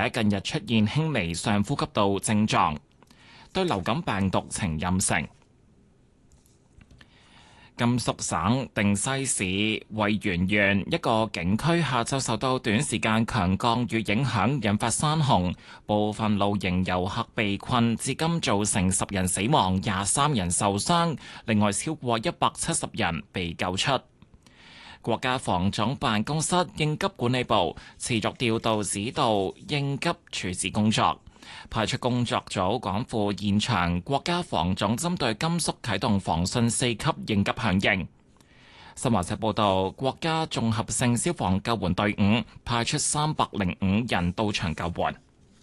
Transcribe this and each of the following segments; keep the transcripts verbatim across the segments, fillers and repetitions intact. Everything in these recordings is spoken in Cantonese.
者近日出現輕微上呼吸道症狀，對流感病毒呈陰性。甘肅省定西市渭源縣一個景區下晝受到短時間強降雨影響，引發山洪，部分露營遊客被困，至今造成十人死亡、廿三人受傷，另外超過一百七十人被救出。國家防總辦公室應急管理部持續調度指導應急處置工作，派出工作組趕赴現場。國家防總針對甘肅啟動防汛四級應急響應。新華社報道，國家綜合性消防救援隊伍派出三百零五人到場救援。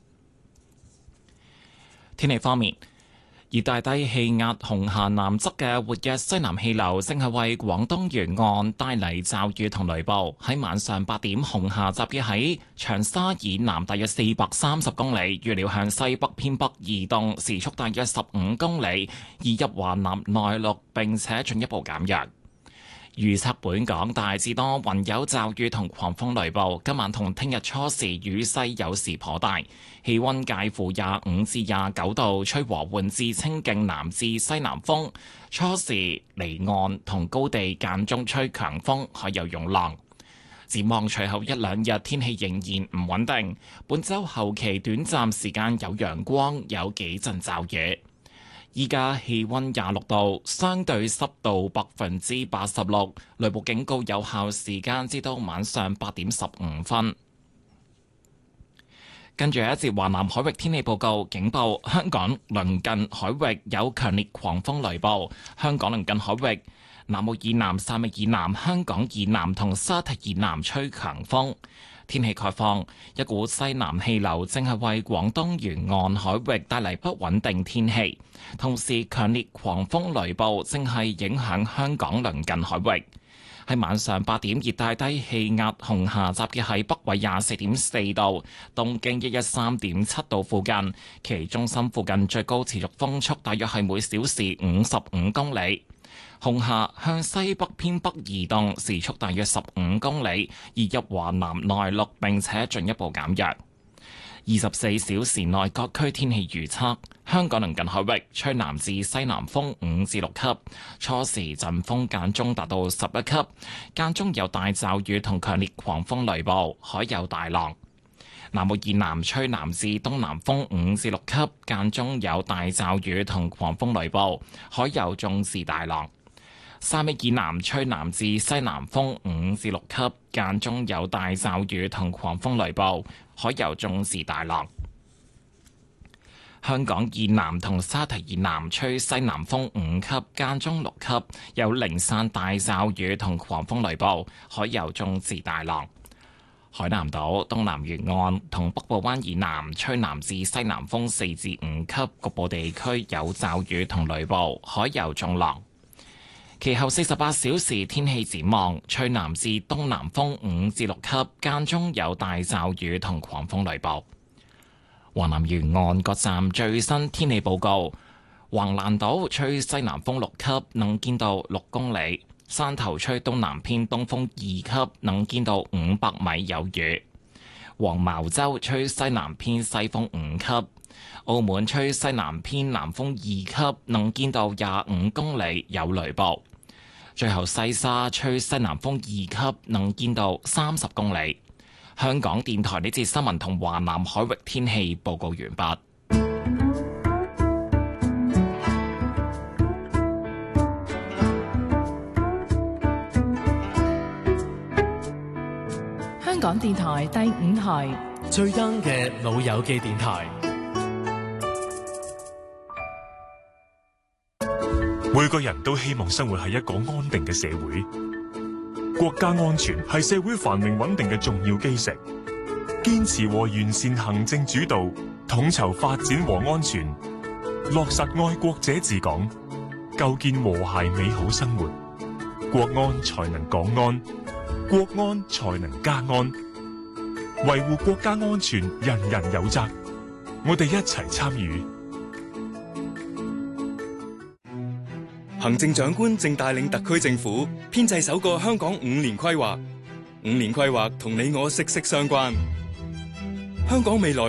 天氣方面，熱帶低氣壓紅霞南側嘅活躍西南氣流正係為廣東沿岸帶嚟驟雨同雷暴。喺晚上八點，紅霞集結喺長沙以南大約四百三十公里，預料向西北偏北移動，時速大約十五公里，移入華南內陸並且進一步減弱。預測本港大致多雲有驟雨同狂風雷暴，今晚同聽日初時雨勢有時頗大，氣溫介乎廿五至廿九度，吹和緩至清勁南至西南風，初時離岸同高地間中吹強風，海有湧浪。展望隨後一兩日天氣仍然唔穩定，本週後期短暫時間有陽光，有幾陣驟雨。依家氣溫廿六度，相對濕度百分之八十六，雷暴警告有效時間至到晚上八點十五分。跟住一節華南海域天氣報告，警報：香港鄰近海域有強烈狂風雷暴，香港鄰近海域南澳以南、汕尾以南、香港以南同沙堤以南吹強風。天氣概況：一股西南氣流正係為廣東沿岸海域帶嚟不穩定天氣，同時強烈狂風雷暴正係影響香港鄰近海域。喺晚上八點，熱帶低氣壓紅霞集結喺北緯廿四點四度、東經一一三點七度附近，其中心附近最高持續風速大約係每小時五十五公里。紅霞向西北偏北移動，時速大約十五公里，移入華南內陸並且進一步減弱。二十四小時內各區天氣預測：香港鄰近海域吹南至西南風五至六級，初時陣風間中達到十一級，間中有大驟雨同強烈狂風雷暴，海有大浪。南澳以南吹南至東南風五至六級，間中有大驟雨同狂風雷暴，海有中至大浪。汕尾以南吹南至西南風五至六級，間中有大驟雨同狂風雷暴，海有中至大浪。香港以南同沙堤以南吹西南風五級，間中六級，有零散大驟雨同狂風雷暴，海有中至大浪。海南島東南沿岸同北部灣以南吹南至西南風四至五級，局部地區有驟雨同雷暴，海有中浪。其後四十八小時天氣展望：吹南至東南風五至六級，間中有大驟雨同狂風雷暴。華南沿岸各站最新天氣報告：橫瀾島吹西南風六級，能見度六公里；汕頭吹東南偏東風二級，能見度五百米，有雨；黃茅洲吹西南偏西風五級；澳門吹西南偏南風二級，能見度廿五公里，有雷暴。最後西沙吹西南風二級，能見度三十公里。香港電台呢節新聞同華南海域天氣報告完畢。 香港電台第五台最 young 嘅老友記電台。 每個人都希望生活喺一個安定嘅社會，國家安全係社會繁榮穩定嘅重要基石。堅持和完善行政主導，統籌發展和安全，落實愛國者治港，構建和諧美好生活，國安才能港安，國安才能家安。維護國家安全，人人有責，我哋一齊參與。 行政長官正帶領特區政府編製首個香港五年規劃，五年規劃同你我息息相關。香港未來